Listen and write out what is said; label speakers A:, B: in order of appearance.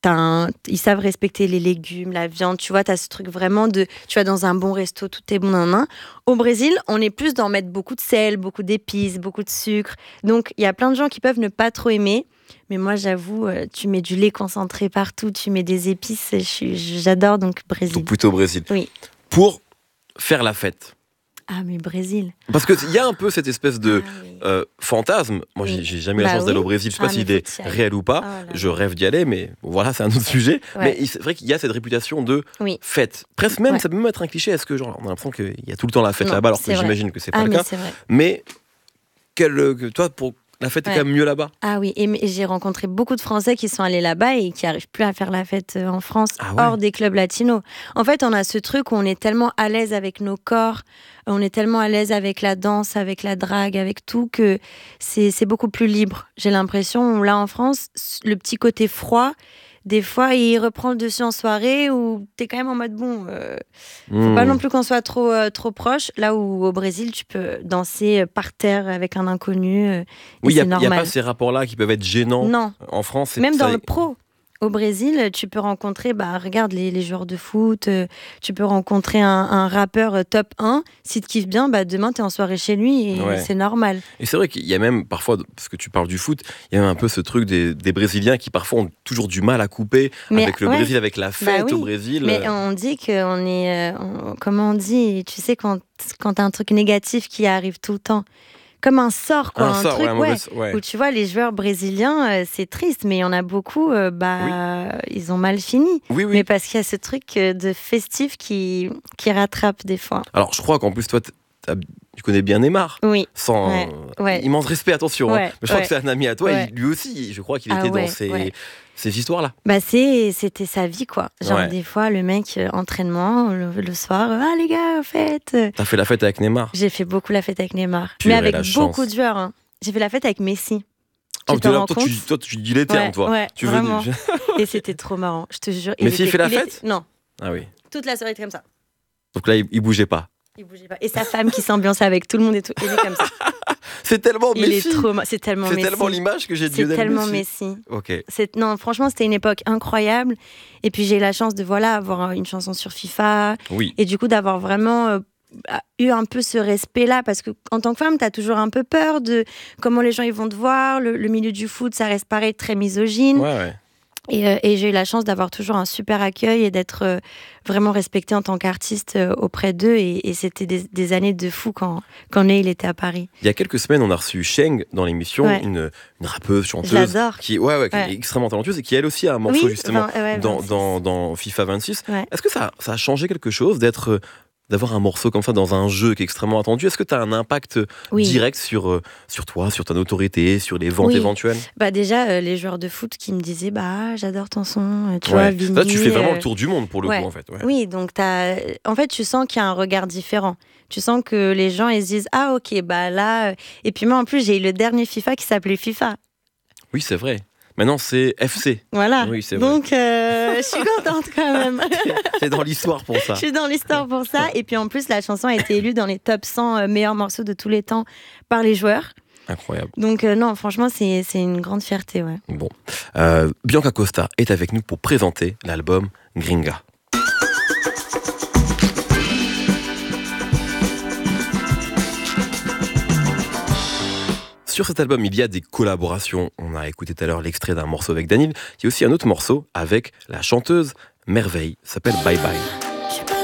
A: ils savent respecter les légumes, la viande. Tu vois, tu as ce truc vraiment de... Tu vas dans un bon resto, tout est bon, nan. Au Brésil, on est plus dans mettre beaucoup de sel, beaucoup d'épices, beaucoup de sucre. Donc, il y a plein de gens qui peuvent ne pas trop aimer. Mais moi, j'avoue, tu mets du lait concentré partout, tu mets des épices. J'adore, donc Brésil.
B: Donc plutôt Brésil.
A: Oui.
B: Pour faire la fête.
A: Ah, mais Brésil.
B: Parce qu'il y a un peu cette espèce de fantasme. Moi,
A: Oui.
B: j'ai jamais eu la chance d'aller au Brésil. Je ne sais pas s'il est réel ou pas. Je rêve d'y aller, mais voilà, c'est un autre sujet.
A: Ouais.
B: Mais c'est vrai qu'il y a cette réputation de fête. Presque même, ça peut même être un cliché. Est-ce que genre, on a l'impression qu'il y a tout le temps la fête là-bas, alors que j'imagine que c'est pas le cas.
A: C'est vrai.
B: Mais toi, pour la fête est quand même mieux là-bas.
A: Ah oui, et j'ai rencontré beaucoup de Français qui sont allés là-bas et qui n'arrivent plus à faire la fête en France, hors des clubs latinos. En fait, on a ce truc où on est tellement à l'aise avec nos corps, on est tellement à l'aise avec la danse, avec la drague, avec tout, que c'est beaucoup plus libre. J'ai l'impression, là en France, le petit côté froid, des fois, il reprend le dessus en soirée où t'es quand même en mode faut pas non plus qu'on soit trop proche. Là où au Brésil, tu peux danser par terre avec un inconnu.
B: Oui, il
A: n'y
B: a pas ces rapports-là qui peuvent être gênants.
A: Non.
B: En France.
A: Même dans le pro. Au Brésil, tu peux rencontrer, regarde les joueurs de foot, tu peux rencontrer un rappeur top 1. Si tu kiffes bien, demain, tu es en soirée chez lui et c'est normal.
B: Et c'est vrai qu'il y a même parfois, parce que tu parles du foot, il y a même un peu ce truc des Brésiliens qui parfois ont toujours du mal à couper avec le Brésil, avec la fête au Brésil.
A: Mais on dit qu'on est... comment on dit ? Tu sais, quand t'as un truc négatif qui arrive tout le temps. Comme un sort, quoi. Un truc, où tu vois, les joueurs brésiliens, c'est triste, mais il y en a beaucoup, ils ont mal fini.
B: Oui.
A: Mais parce qu'il y a ce truc de festif qui rattrape des fois.
B: Alors, je crois qu'en plus, toi, tu connais bien Neymar.
A: Oui.
B: Sans immense respect, attention. Mais je crois que c'est un ami à toi. Et lui aussi, je crois qu'il était dans ces histoires-là.
A: C'était sa vie, quoi. Genre, des fois, le mec, entraînement, le soir, les gars, fête.
B: T'as fait la fête avec Neymar ?
A: J'ai fait beaucoup la fête avec Neymar. Mais avec beaucoup de joueurs. Hein. J'ai fait la fête avec Messi.
B: Toi, tu dis les termes, toi.
A: Tu vraiment. Et c'était trop marrant, je te jure.
B: Messi, il fait la fête ?
A: Non.
B: Ah oui.
A: Toute la soirée, il était comme ça.
B: Donc là, il bougeait pas.
A: Il bougeait pas. Et sa femme qui s'ambiançait avec tout le monde et tout. Il est comme ça.
B: C'est tellement Messi.
A: C'est tellement Messi.
B: C'est tellement l'image que j'ai de Lionel Messi.
A: C'est tellement Messi.
B: Ok.
A: Non, franchement, c'était une époque incroyable. Et puis j'ai eu la chance de avoir une chanson sur FIFA.
B: Oui.
A: Et du coup d'avoir vraiment eu un peu ce respect-là, parce que en tant que femme, t'as toujours un peu peur de comment les gens ils vont te voir. Le milieu du foot, ça reste pareil, très misogyne.
B: Ouais.
A: Et j'ai eu la chance d'avoir toujours un super accueil et d'être vraiment respectée en tant qu'artiste auprès d'eux. Et c'était des années de fou quand il était à Paris.
B: Il y a quelques semaines, on a reçu Sheng dans l'émission, une rappeuse, chanteuse.
A: Je l'adore.
B: Qui est extrêmement talentueuse et qui, elle aussi, a un morceau justement dans FIFA 26. Ouais. Est-ce que ça a changé quelque chose d'avoir un morceau comme ça dans un jeu qui est extrêmement attendu? Est-ce que tu as un impact direct sur toi, sur ton autorité, sur les ventes éventuelles?
A: Déjà, les joueurs de foot qui me disaient j'adore ton son, tu vois, Vini,
B: là, tu fais vraiment le tour du monde pour le coup, en fait. Ouais.
A: Oui, donc en fait, tu sens qu'il y a un regard différent. Tu sens que les gens, ils se disent ok, là... Et puis moi, en plus, j'ai eu le dernier FIFA qui s'appelait FIFA.
B: Oui, c'est vrai. Maintenant, c'est FC.
A: Voilà.
B: Oui, c'est
A: donc, je suis contente quand même.
B: C'est dans l'histoire pour ça.
A: Je suis dans l'histoire pour ça. Et puis en plus, la chanson a été élue dans les top 100 meilleurs morceaux de tous les temps par les joueurs.
B: Incroyable.
A: Donc non, franchement, c'est une grande fierté. Ouais.
B: Bon. Bianca Costa est avec nous pour présenter l'album Gringa. Sur cet album, il y a des collaborations. On a écouté tout à l'heure l'extrait d'un morceau avec Daniel. Il y a aussi un autre morceau avec la chanteuse Merveille, ça s'appelle Bye Bye.